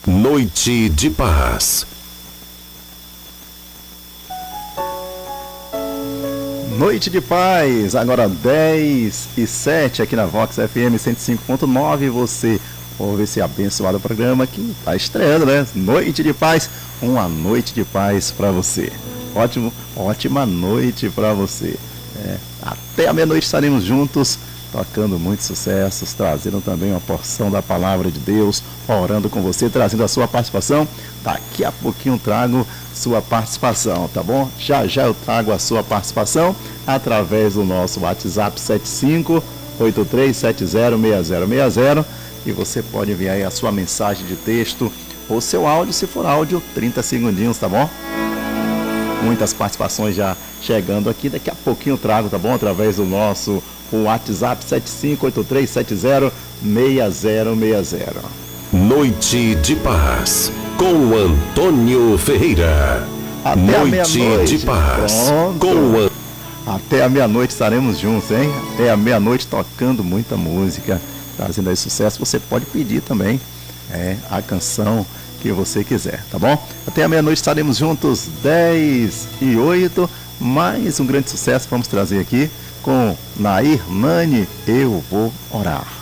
Noite de Paz. Noite de Paz, agora 10h07 aqui na Vox FM 105.9. Você ouve esse abençoado programa que está estreando, né? Noite de Paz, uma noite de paz para você. Ótima noite para você. Até a meia-noite estaremos juntos, tocando muitos sucessos, trazendo também uma porção da palavra de Deus, orando com você, trazendo a sua participação. Daqui a pouquinho trago sua participação, tá bom? Já eu trago a sua participação através do nosso WhatsApp 7583706060, e você pode enviar aí a sua mensagem de texto ou seu áudio, se for áudio, 30 segundinhos, tá bom? Muitas participações já chegando aqui, daqui a pouquinho trago, tá bom? Através do nosso WhatsApp 7583706060. Noite de Paz, com Antônio Ferreira. Até a meia-noite de Paz, Até a meia-noite estaremos juntos, hein? Até a meia-noite tocando muita música, trazendo aí sucesso. Você pode pedir também a canção que você quiser, tá bom? Até a meia-noite estaremos juntos, 10h08. Mais um grande sucesso vamos trazer aqui com Nair Nani, Eu Vou Orar.